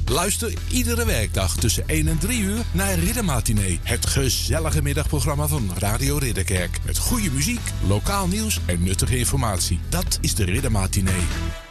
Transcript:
Luister iedere werkdag tussen 1 en 3 uur naar Riddermatinee. Het gezellige middagprogramma van Radio Ridderkerk. Met goede muziek, lokaal nieuws en nuttige informatie. Dat is de Riddermatinee.